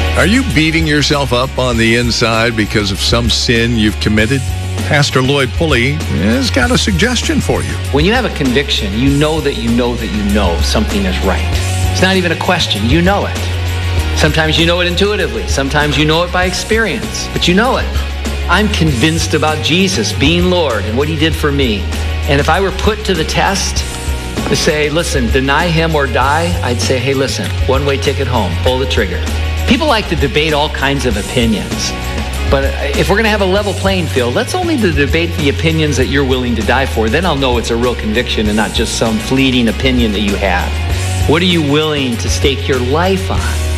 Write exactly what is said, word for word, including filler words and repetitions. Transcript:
Are you beating yourself up on the inside because of some sin you've committed? Pastor Lloyd Pulley has got a suggestion for you. When you have a conviction, you know that you know that you know something is right. It's not even a question. You know it. Sometimes you know it intuitively. Sometimes you know it by experience, but you know it. I'm convinced about Jesus being Lord and what he did for me. And if I were put to the test to say, listen, deny him or die, I'd say, hey, listen, one-way ticket home, pull the trigger. People like to debate all kinds of opinions. But if we're going to have a level playing field, let's only debate the opinions that you're willing to die for. Then I'll know it's a real conviction and not just some fleeting opinion that you have. What are you willing to stake your life on?